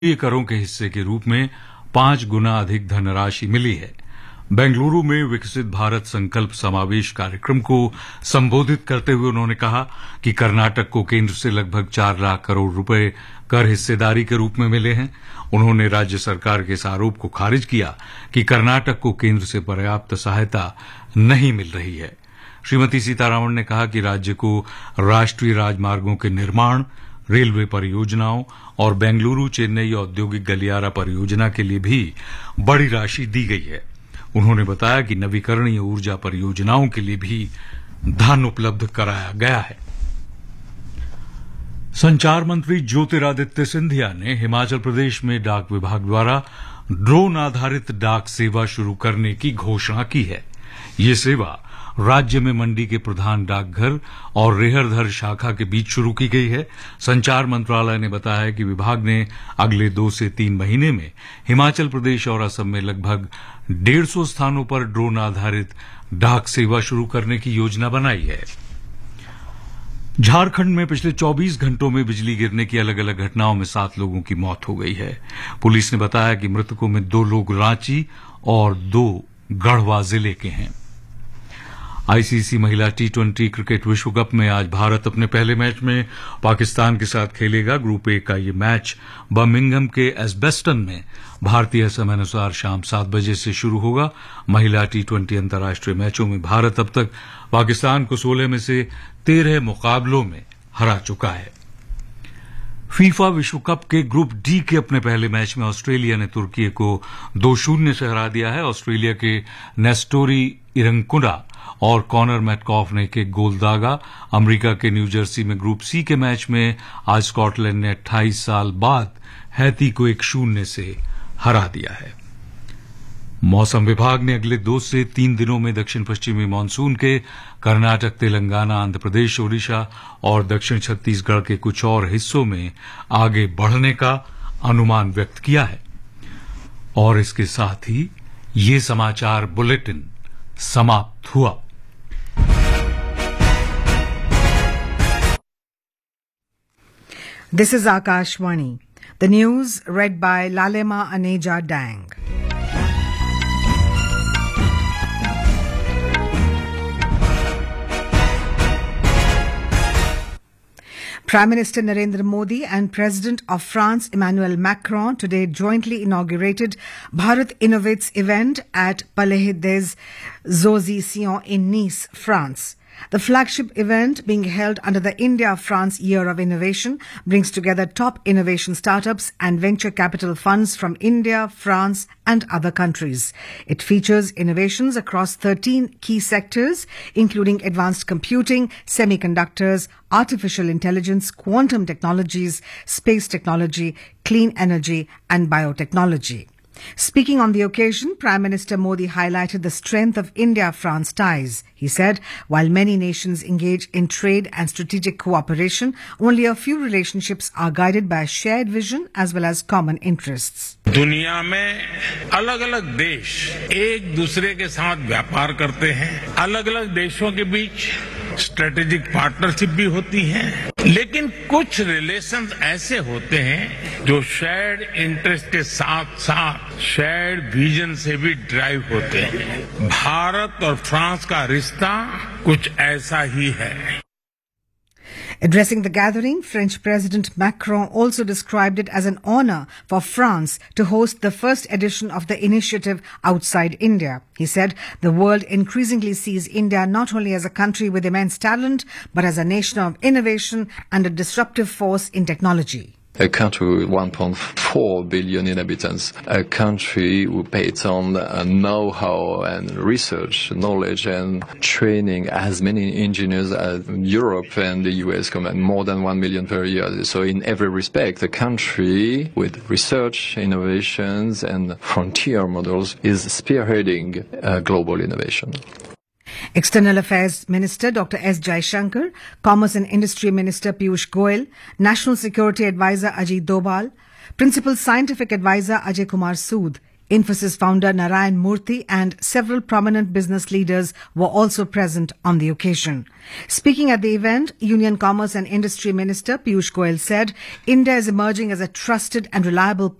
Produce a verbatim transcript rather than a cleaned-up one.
करों के हिस्से के रूप में पांच गुना अधिक धनराशि मिली है। बेंगलुरु में विकसित भारत संकल्प समावेश कार्यक्रम को संबोधित करते हुए उन्होंने कहा कि कर्नाटक को केंद्र से लगभग चार लाख करोड़ रुपए कर हिस्सेदारी के रूप में मिले हैं। उन्होंने राज्य सरकार के इस आरोप को खारिज किया कि कर्नाटक को केंद्र से पर्याप्त सहायता नहीं मिल रही है। श्रीमती सीतारामन ने कहा कि राज्य को राष्ट्रीय राजमार्गों के निर्माण, रेलवे परियोजनाओं और बेंगलुरु चेन्नई औद्योगिक गलियारा परियोजना के लिए भी बड़ी राशि दी गई है। उन्होंने बताया कि नवीकरणीय ऊर्जा परियोजनाओं के लिए भी धन उपलब्ध कराया गया है। संचार मंत्री ज्योतिरादित्य सिंधिया ने हिमाचल प्रदेश में डाक विभाग द्वारा ड्रोन आधारित डाक सेवा शुरू करने की घोषणा की है। ये सेवा राज्य में मंडी के प्रधान डाकघर और रेहरधर शाखा के बीच शुरू की गई है। संचार मंत्रालय ने बताया है कि विभाग ने अगले दो से तीन महीने में हिमाचल प्रदेश और असम में लगभग डेढ़ सौ स्थानों पर ड्रोन आधारित डाक सेवा शुरू करने की योजना बनाई है। झारखंड में पिछले चौबीस घंटों में बिजली गिरने की अलग अलग घटनाओं में सात लोगों की मौत हो गई है। पुलिस ने बताया कि मृतकों में दो लोग रांची और दो गढ़वा जिले के हैं। आईसीसी महिला टी ट्वेंटी क्रिकेट विश्व कप में आज भारत अपने पहले मैच में पाकिस्तान के साथ खेलेगा। ग्रुप ए का ये मैच बर्मिंघम के एस्बेस्टन में भारतीय समयानुसार शाम सात बजे से शुरू होगा। महिला टी ट्वेंटी अंतर्राष्ट्रीय मैचों में भारत अब तक पाकिस्तान को सोलह में से तेरह मुकाबलों में हरा चुका है। फीफा विश्व कप के ग्रुप डी के अपने पहले मैच में ऑस्ट्रेलिया ने तुर्की को दो शून्य से हरा दिया है। ऑस्ट्रेलिया के नेस्टोरी इरंकुडा और कॉनर मैटकॉफ ने एक एक गोल दागा। अमेरिका के न्यू जर्सी में ग्रुप सी के मैच में आज स्कॉटलैंड ने अट्ठाईस साल बाद हैती को एक शून्य से हरा दिया है। मौसम विभाग ने अगले दो से तीन दिनों में दक्षिण पश्चिमी मानसून के कर्नाटक, तेलंगाना, आंध्र प्रदेश, ओडिशा और दक्षिण छत्तीसगढ़ के कुछ और हिस्सों में आगे बढ़ने का अनुमान व्यक्त किया है। और इसके साथ ही ये समाचार बुलेटिन समाप्त हुआ। This is Akashwani. The news read by Lalema Aneja Dang. Prime Minister Narendra Modi and President of France Emmanuel Macron today jointly inaugurated Bharat Innovates event at Palais des Expositions in Nice, France. The flagship event, being held under the India-France Year of Innovation, brings together top innovation startups and venture capital funds from India, France and other countries. It features innovations across thirteen key sectors, including advanced computing, semiconductors, artificial intelligence, quantum technologies, space technology, clean energy and biotechnology. Speaking on the occasion, Prime Minister Modi highlighted the strength of India-France ties. He said, while many nations engage in trade and strategic cooperation, only a few relationships are guided by a shared vision as well as common interests. दुनिया में अलग अलग देश एक दूसरे के साथ व्यापार करते हैं। अलग अलग देशों के बीच स्ट्रेटेजिक पार्टनरशिप भी होती है, लेकिन कुछ रिलेशंस ऐसे होते हैं जो शेयर्ड इंटरेस्ट के साथ साथ शेयर्ड विजन से भी ड्राइव होते हैं। भारत और फ्रांस का रिश्ता कुछ ऐसा ही है। Addressing the gathering, French President Macron also described it as an honor for France to host the first edition of the initiative outside India. He said the world increasingly sees India not only as a country with immense talent, but as a nation of innovation and a disruptive force in technology. A country with one point four billion inhabitants, a country who pays on uh, know-how and research, knowledge and training as many engineers as Europe and the U S combined, more than one million per year. So in every respect, a country with research, innovations and frontier models is spearheading uh, global innovation. External Affairs Minister Doctor S. Jaishankar, Commerce and Industry Minister Piyush Goyal, National Security Advisor Ajit Doval, Principal Scientific Advisor Ajay Kumar Sood, Infosys founder Narayan Murthy and several prominent business leaders were also present on the occasion. Speaking at the event, Union Commerce and Industry Minister Piyush Goyal said India is emerging as a trusted and reliable